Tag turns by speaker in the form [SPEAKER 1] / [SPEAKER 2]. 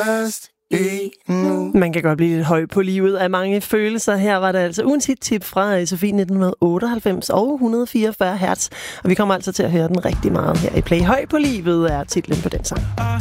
[SPEAKER 1] Man kan godt blive lidt høj på livet af mange følelser. Her var det altså ugens hit-tip fra Sofie 1998 og 144 Hertz. Og vi kommer altså til at høre den rigtig meget her i Play. Høj på livet er titlen på den sang.